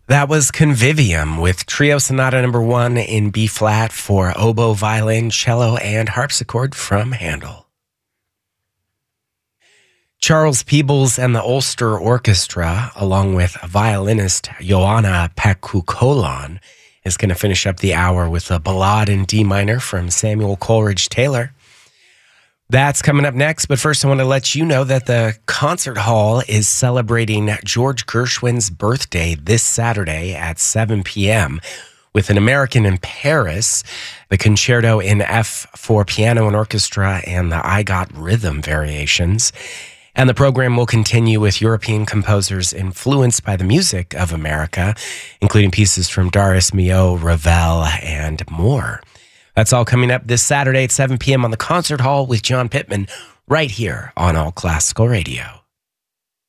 That was Convivium with Trio Sonata Number 1 in B flat for oboe, violin, cello, and harpsichord from Handel. Charles Peebles and the Ulster Orchestra, along with violinist Joanna Pekukolan, is going to finish up the hour with a ballade in D minor from Samuel Coleridge Taylor. That's coming up next, but first I want to let you know that the Concert Hall is celebrating George Gershwin's birthday this Saturday at 7 p.m. with an American in Paris, the Concerto in F for piano and orchestra, and the I Got Rhythm variations. And the program will continue with European composers influenced by the music of America, including pieces from Darius Milhaud, Ravel, and more. That's all coming up this Saturday at 7 p.m. on the Concert Hall with John Pittman right here on All Classical Radio.